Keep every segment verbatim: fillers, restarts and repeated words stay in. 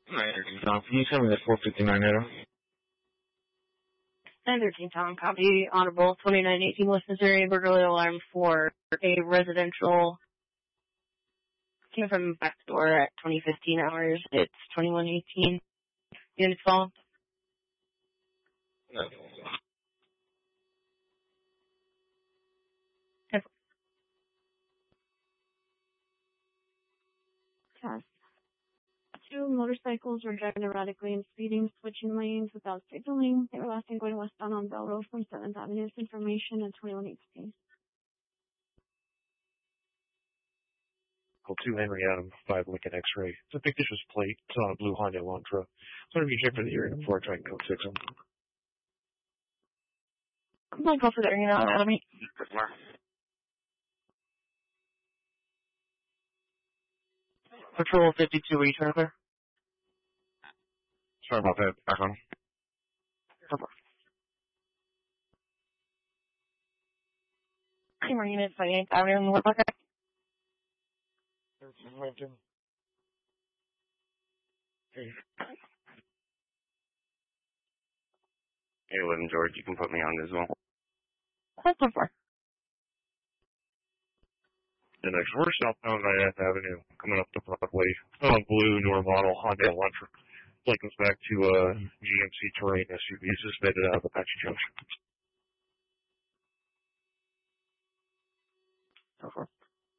nine thirteen Tom, can you send me the four fifty-nine Edo? nine thirteen Tom, copy audible twenty-nine eighteen West Missouri, burglary alarm for a residential. Came from back door at twenty fifteen hours. It's twenty-one eighteen. Unit solved. No. Test. Two motorcycles were driving erratically and speeding, switching lanes without signaling. They were last seen going westbound on Bell Road from seventh Avenue. Information at twenty-one eighteen. two Henry Adam, five Lincoln X-ray. It's a fictitious plate. It's on a blue Hyundai Elantra. So if you check for the area before I try and code fix them. I'm going to go for the area now, Adam. Patrol fifty-two, are you trying to clear? Sorry about that. Back on. Creamer unit, twenty-eighth Avenue in the Woodbuck. Lincoln. Hey. Hey, eleven George, you can put me on as well. That's so far. The next, we're southbound ninth Avenue, coming up to Broadway. Oh, blue, newer model, Hyundai Elantra. Like us back to uh, G M C Terrain S U V suspended out of Apache Junction. So far.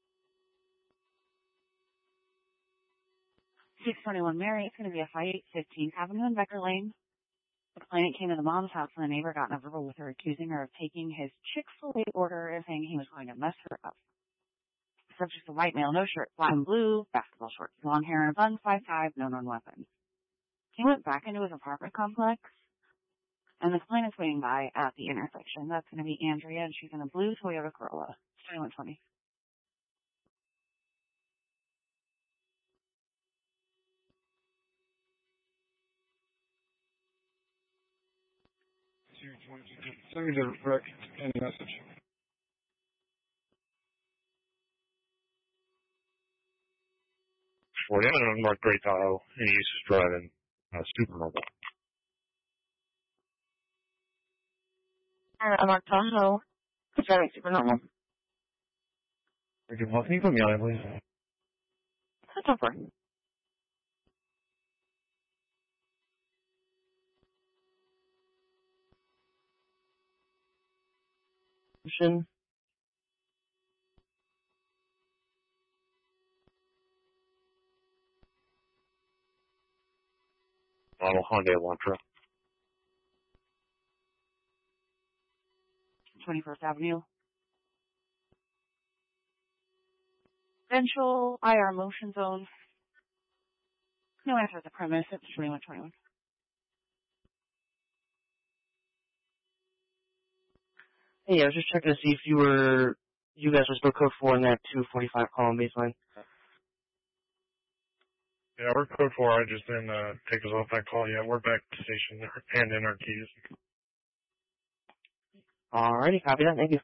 six twenty-one Mary, it's going to be a fight, fifteenth Avenue and Becker Lane. The client came to the mom's house and the neighbor got in a verbal with her, accusing her of taking his Chick-fil-A order and saying he was going to mess her up. The subject's a white male, no shirt, black and blue, basketball shorts, long hair and a bun, five five, no known weapons. He went back into his apartment complex, and the client is waiting by at the intersection. That's going to be Andrea, and she's in a blue Toyota Corolla. twenty-one twenty. Send me the rec and message. forty, I'm in a Mark Gray Tahoe, and he's just driving a uh, supermobile. I'm on Tahoe. It's driving super normal. Can you put me on it, please? That's so far. Model Hyundai Elantra. twenty-first Avenue. Central I R motion zone. No answer at the premise. It's twenty-one twenty-one. Hey, I was just checking to see if you were, you guys were still code four in that two forty-five column baseline. Yeah, we're code four. I just didn't uh, take us off that call yet. We're back to station, hand in our keys. Alrighty, copy that. Thank you.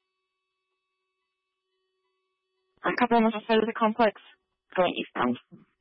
A couple on the side of the complex going eastbound.